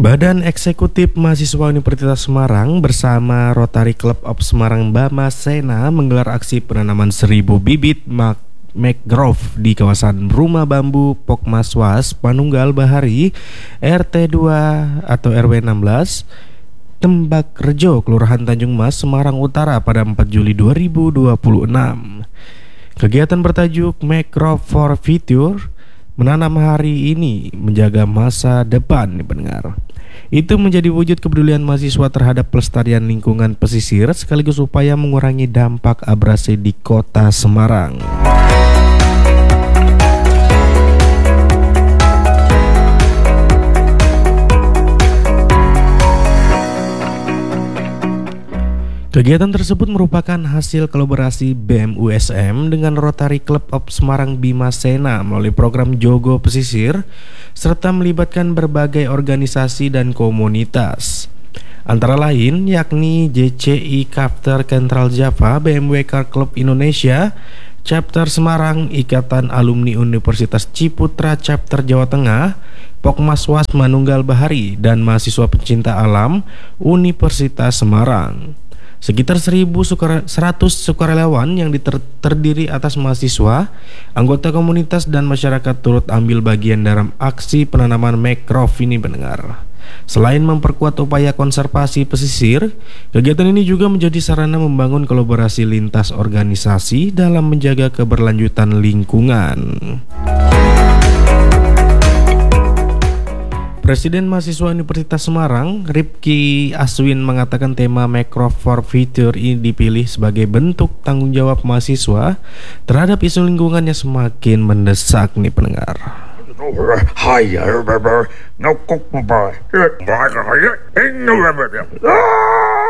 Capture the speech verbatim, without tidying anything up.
Badan Eksekutif Mahasiswa Universitas Semarang bersama Rotary Club of Semarang Bama Sena menggelar aksi penanaman seribu bibit mak mangrove di kawasan Rumah Bambu Pokmaswas Panunggal Bahari R T dua atau R W enam belas Tembak Rejo, Kelurahan Tanjung Mas, Semarang Utara pada empat Juli dua ribu dua puluh enam. Kegiatan bertajuk Mangrove for Future, menanam hari ini menjaga masa depan, nih pendengar. Itu menjadi wujud kepedulian mahasiswa terhadap pelestarian lingkungan pesisir sekaligus upaya mengurangi dampak abrasi di kota Semarang. Kegiatan tersebut merupakan hasil kolaborasi B M U S M dengan Rotary Club of Semarang Bima Sena melalui program Jogo Pesisir serta melibatkan berbagai organisasi dan komunitas. Antara lain yakni J C I Chapter Central Java, B M W Car Club Indonesia, Chapter Semarang, Ikatan Alumni Universitas Ciputra Chapter Jawa Tengah, Pokmaswas Manunggal Bahari, dan mahasiswa pencinta alam Universitas Semarang. Sekitar seribu seratus sukarelawan yang diter- terdiri atas mahasiswa, anggota komunitas dan masyarakat turut ambil bagian dalam aksi penanaman mangrove ini, pendengar. Selain memperkuat upaya konservasi pesisir, kegiatan ini juga menjadi sarana membangun kolaborasi lintas organisasi dalam menjaga keberlanjutan lingkungan. Presiden Mahasiswa Universitas Semarang, Rifki Aswin, mengatakan tema Mangrove for Future ini dipilih sebagai bentuk tanggung jawab mahasiswa terhadap isu lingkungan yang semakin mendesak, nih pendengar.